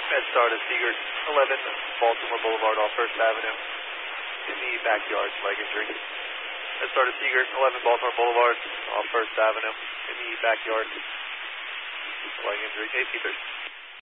MedStar to Seegert, 11 Baltimore Boulevard off First Avenue. In the backyard, leg injury. MedStar to Seegert, 11 Baltimore Boulevard off First Avenue. In the backyard, leg injury. 8 Peters.